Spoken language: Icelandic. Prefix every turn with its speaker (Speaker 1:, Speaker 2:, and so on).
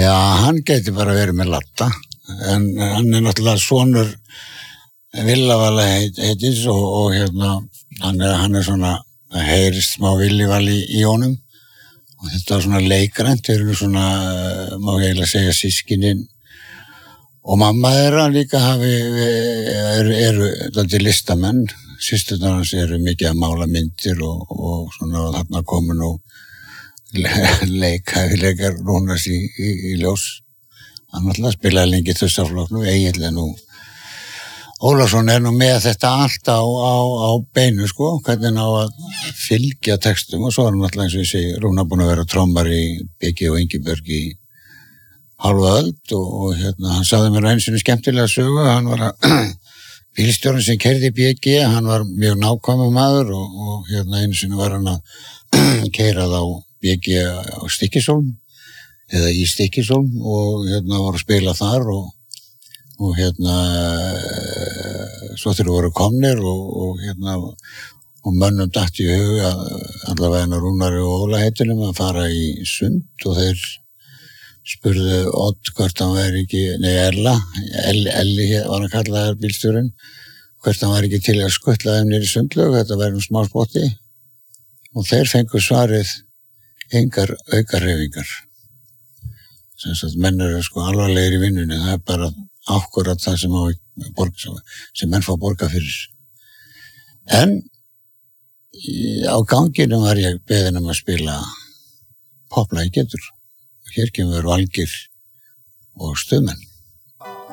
Speaker 1: Já, hann gæti bara verið með Latta, en hann náttúrulega sonur Villavala heitis og hann svona, heyrist smá Villival í honum og þetta var svona leikrænt, þeir eru svona, má ég eiginlega segja systkinin og mamma þeirra líka eru dálítið listamenn, systurnar hans eru mikið að mála myndir og svona og þarna komu nú leikar Rúnars í ljós. Hann alltaf spilaði lengi þussaflokknu, Egill nú. Ólafsson nú með þetta allt á beinu, sko, hvernig á að fylgja textum og svo hann alltaf eins og ég segi, Rúnar búin að vera trommar í Biggi og Ingibjörg í hálfa öld og hann sagði mér einu sinni skemmtilega sögu, hann var bílstjórinn sem keyrði í Biggi, hann var mjög nákvæmur maður og einu sinni var hann að keyra þá Biggi á Stykkishólm eða í Stykkishólm og var að spila þar og svo þeir voru komnir og mönnum datt í hug að allavega Rúnari og Óla heitinum að fara í sund og þeir spurðu Odd hvort hann væri ekki, Elli var hann kallaður bílstjórinn, hvort hann væri ekki til að skuttla þeim niður í sundlaug, þetta væri smá spotti og þeir fengu svarið engar aukahreyfingar. Sem sagt, menn eru sko alvarlegir í vinnunni, það bara akkurat það sem menn fá borga fyrir. En á ganginum var ég beðinn að spila poplagi getur. Hér kemur Valgir og Stuðmenn.